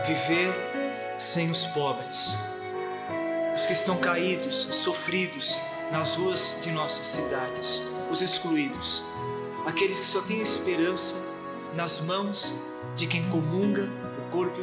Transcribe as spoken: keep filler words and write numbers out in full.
viver sem os pobres, os que estão caídos, sofridos nas ruas de nossas cidades, os excluídos, aqueles que só têm esperança nas mãos de quem comunga o corpo